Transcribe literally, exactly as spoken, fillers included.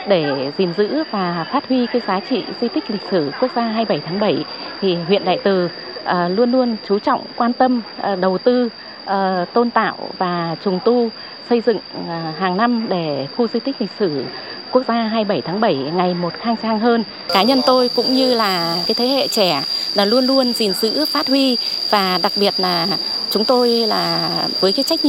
để gìn giữ và phát huy cái giá trị di tích lịch sử quốc gia hai mươi bảy tháng bảy thì huyện Đại Từ à, luôn luôn chú trọng quan tâm à, đầu tư à, tôn tạo và trùng tu xây dựng à, hàng năm để khu di tích lịch sử quốc gia hai mươi bảy tháng bảy ngày một khang trang hơn. Cá nhân tôi cũng như là cái thế hệ trẻ là luôn luôn gìn giữ phát huy và đặc biệt là chúng tôi là với cái trách nhiệm